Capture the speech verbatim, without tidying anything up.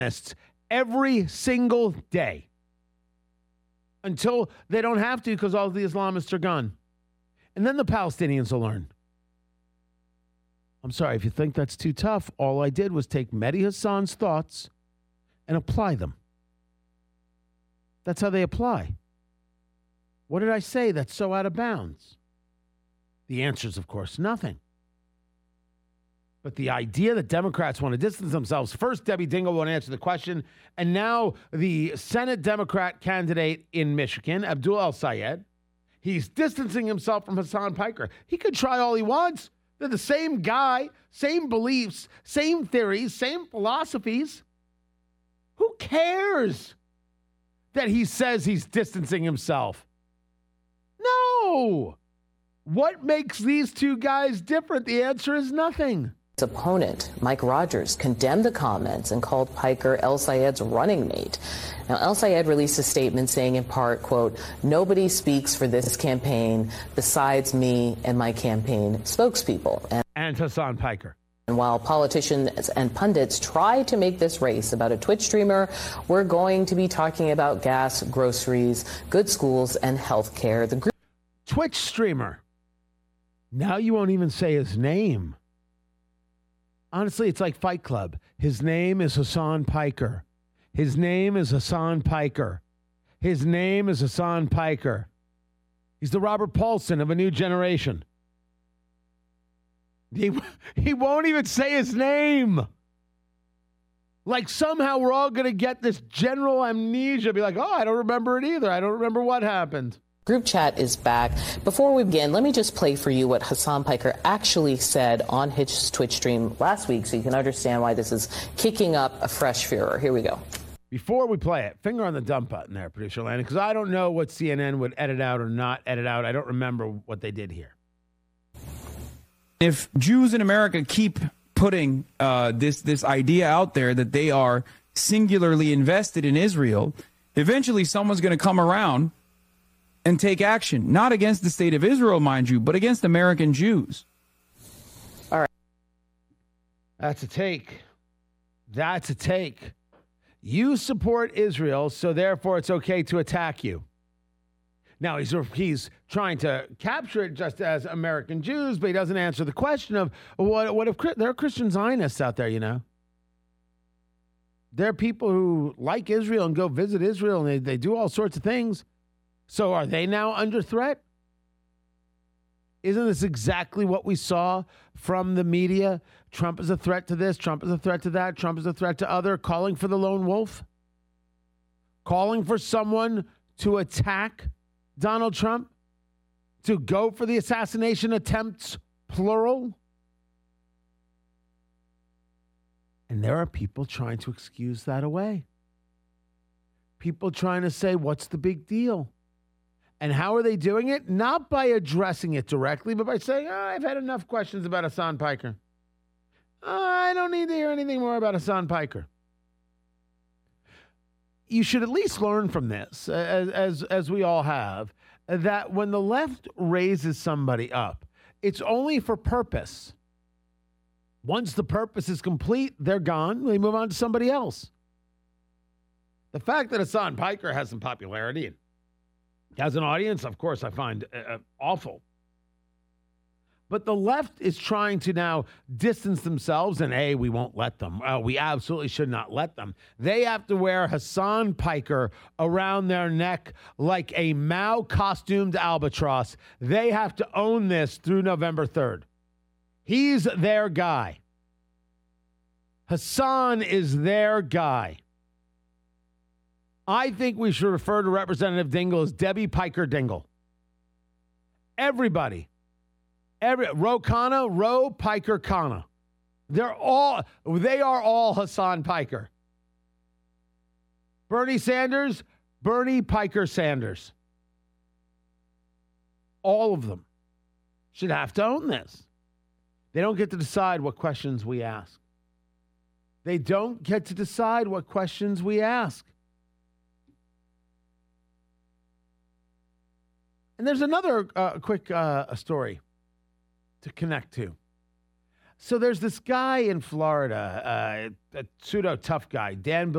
every single day until they don't have to because all the Islamists are gone. And then the Palestinians will learn. I'm sorry, if you think that's too tough, all I did was take Mehdi Hasan's thoughts and apply them. That's how they apply. What did I say that's so out of bounds? The answer is, of course, nothing. But the idea that Democrats want to distance themselves, first Debbie Dingell won't answer the question, and now the Senate Democrat candidate in Michigan, Abdul El-Sayed, he's distancing himself from Hasan Piker. He could try all he wants. They're the same guy, same beliefs, same theories, same philosophies. Who cares that he says he's distancing himself? No. What makes these two guys different? The answer is nothing. His opponent, Mike Rogers, condemned the comments and called Piker El-Sayed's running mate. Now, El-Sayed released a statement saying in part, quote, "Nobody speaks for this campaign besides me and my campaign spokespeople." And, and Hasan Piker. And while politicians and pundits try to make this race about a Twitch streamer, we're going to be talking about gas, groceries, good schools, and health care. The group- Twitch streamer. Now you won't even say his name. Honestly, it's like Fight Club. His name is Hasan Piker. His name is Hasan Piker. His name is Hasan Piker. He's the Robert Paulson of a new generation. He, he won't even say his name. Like somehow we're all going to get this general amnesia. Be like, oh, I don't remember it either. I don't remember what happened. Group chat is back. Before we begin, let me just play for you what Hasan Piker actually said on his Twitch stream last week so you can understand why this is kicking up a fresh furor. Here we go. Before we play it, finger on the dump button there, Producer Landon, because I don't know what C N N would edit out or not edit out. I don't remember what they did here. If Jews in America keep putting uh, this this idea out there that they are singularly invested in Israel, eventually someone's going to come around and take action, not against the state of Israel, mind you, but against American Jews. All right. That's a take. That's a take. You support Israel, so therefore it's okay to attack you. Now, he's, he's trying to capture it just as American Jews, but he doesn't answer the question of what, what if there are Christian Zionists out there, you know? There are people who like Israel and go visit Israel, and they, they do all sorts of things. So are they now under threat? Isn't this exactly what we saw from the media? Trump is a threat to this. Trump is a threat to that. Trump is a threat to other. Calling for the lone wolf. Calling for someone to attack Donald Trump. To go for the assassination attempts, plural. And there are people trying to excuse that away. People trying to say, what's the big deal? And how are they doing it? Not by addressing it directly, but by saying, oh, I've had enough questions about Hasan Piker. Oh, I don't need to hear anything more about Hasan Piker. You should at least learn from this, as, as, as we all have, that when the left raises somebody up, it's only for purpose. Once the purpose is complete, they're gone. They move on to somebody else. The fact that Hasan Piker has some popularity and has an audience, of course, I find uh, awful. But the left is trying to now distance themselves, and A, we won't let them. Uh, we absolutely should not let them. They have to wear Hasan Piker around their neck like a Mao-costumed albatross. They have to own this through November third. He's their guy. Hasan is their guy. I think we should refer to Representative Dingell as Debbie Piker Dingell. Everybody. Every Ro Khanna, Ro Piker Khanna. They're all, they are all Hasan Piker. Bernie Sanders, Bernie Piker Sanders. All of them should have to own this. They don't get to decide what questions we ask. They don't get to decide what questions we ask. And there's another uh, quick uh, story to connect to. So there's this guy in Florida, uh, a pseudo tough guy, Dan